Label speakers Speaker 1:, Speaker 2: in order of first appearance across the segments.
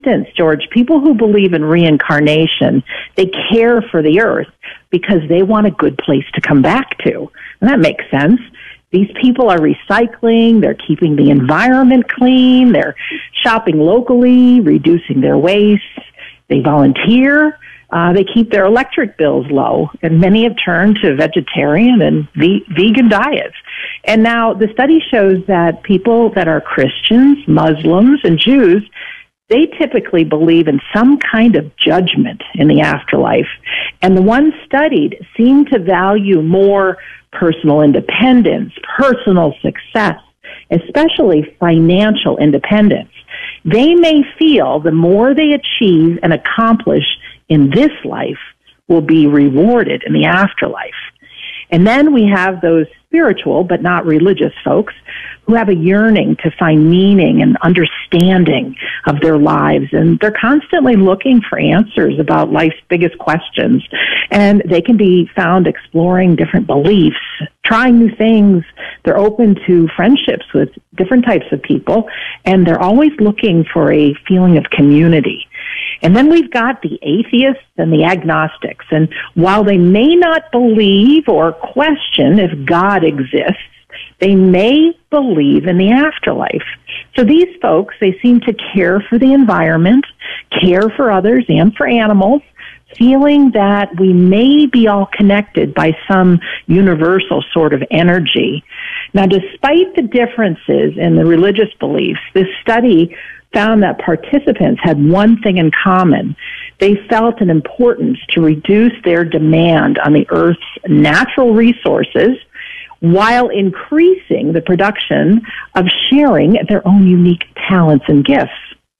Speaker 1: instance, George, people who believe in reincarnation, they care for the earth because they want a good place to come back to. And that makes sense. These people are recycling, they're keeping the environment clean, they're shopping locally, reducing their waste, they volunteer, they keep their electric bills low, and many have turned to vegetarian and vegan diets. And now the study shows that people that are Christians, Muslims, and Jews, they typically believe in some kind of judgment in the afterlife. And the ones studied seem to value more personal independence, personal success, especially financial independence. They may feel the more they achieve and accomplish in this life will be rewarded in the afterlife. And then we have those spiritual but not religious folks who have a yearning to find meaning and understanding of their lives. And they're constantly looking for answers about life's biggest questions. And they can be found exploring different beliefs, trying new things. They're open to friendships with different types of people. And they're always looking for a feeling of community. And then we've got the atheists and the agnostics. And while they may not believe or question if God exists, they may believe in the afterlife. So these folks, they seem to care for the environment, care for others and for animals, feeling that we may be all connected by some universal sort of energy. Now, despite the differences in the religious beliefs, this study found that participants had one thing in common. They felt an importance to reduce their demand on the Earth's natural resources while increasing the production of sharing their own unique talents and gifts.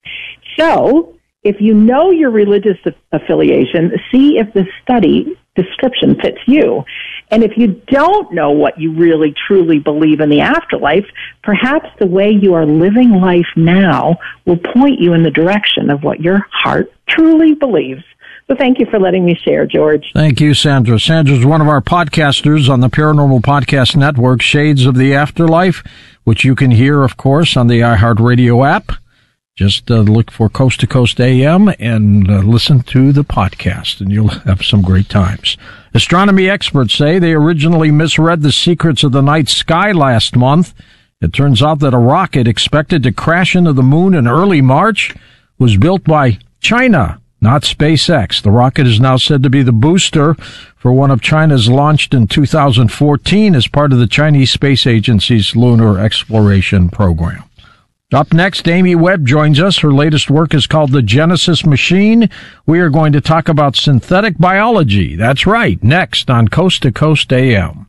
Speaker 1: So, if you know your religious affiliation, see if the study description fits you. And if you don't know what you really truly believe in the afterlife, perhaps the way you are living life now will point you in the direction of what your heart truly believes. So thank you for letting me share, George.
Speaker 2: Thank you, Sandra. Sandra's one of our podcasters on the Paranormal Podcast Network, Shades of the Afterlife, which you can hear, of course, on the iHeartRadio app. Just look for Coast to Coast AM and listen to the podcast, and you'll have some great times. Astronomy experts say they originally misread the secrets of the night sky last month. It turns out that a rocket expected to crash into the moon in early March was built by China, not SpaceX. The rocket is now said to be the booster for one of China's launched in 2014 as part of the Chinese Space Agency's lunar exploration program. Up next, Amy Webb joins us. Her latest work is called The Genesis Machine. We are going to talk about synthetic biology. That's right, next on Coast to Coast AM.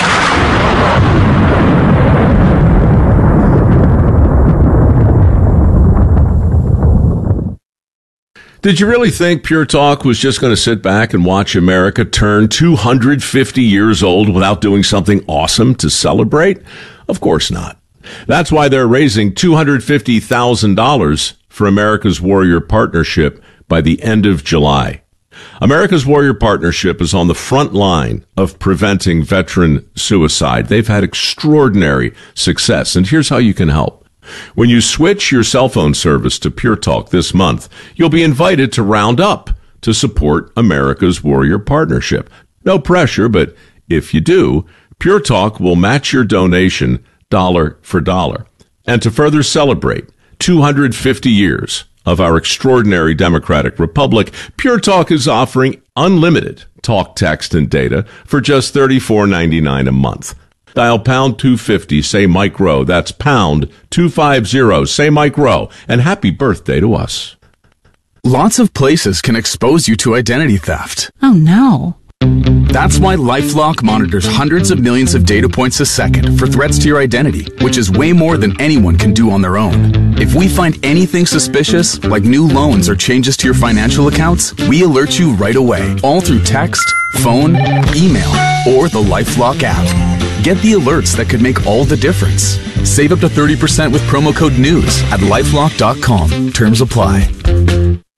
Speaker 3: Did you really think Pure Talk was just going to sit back and watch America turn 250 years old without doing something awesome to celebrate? Of course not. That's why they're raising $250,000 for America's Warrior Partnership by the end of July. America's Warrior Partnership is on the front line of preventing veteran suicide. They've had extraordinary success, and here's how you can help. When you switch your cell phone service to Pure Talk this month, you'll be invited to round up to support America's Warrior Partnership. No pressure, but if you do, Pure Talk will match your donation dollar for dollar. And to further celebrate 250 years of our extraordinary democratic republic, Pure Talk is offering unlimited talk, text, and data for just $34.99 a month. Dial pound 250, say Mike Rowe. That's pound 250, say Mike Rowe. And happy birthday to us.
Speaker 4: Lots of places can expose you to identity theft.
Speaker 5: Oh, no.
Speaker 4: That's why LifeLock monitors hundreds of millions of data points a second for threats to your identity, which is way more than anyone can do on their own. If we find anything suspicious, like new loans or changes to your financial accounts, we alert you right away, all through text, phone, email, or the LifeLock app. Get the alerts that could make all the difference. Save up to 30% with promo code NEWS at LifeLock.com. Terms apply.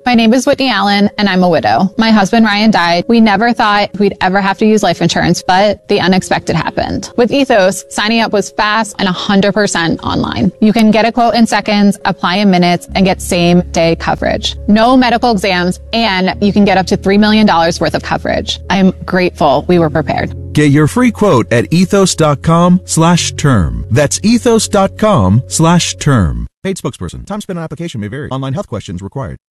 Speaker 5: My name is Whitney Allen, and I'm a widow. My husband, Ryan, died. We never thought we'd ever have to use life insurance, but the unexpected happened. With Ethos, signing up was fast and 100% online. You can get a quote in seconds, apply in minutes, and get same-day coverage. No medical exams, and you can get up to $3 million worth of coverage. I'm grateful we were prepared.
Speaker 6: Get your free quote at ethos.com/term. That's ethos.com/term. Paid spokesperson. Time spent on application may vary. Online health questions required.